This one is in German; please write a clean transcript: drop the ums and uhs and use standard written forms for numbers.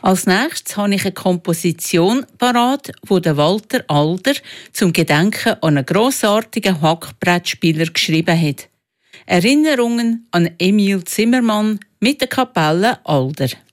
Als nächstes habe ich eine Komposition parat, die der Walter Alder zum Gedenken an einen grossartigen Hackbrettspieler geschrieben hat. Erinnerungen an Emil Zimmermann mit der Kapelle Alder.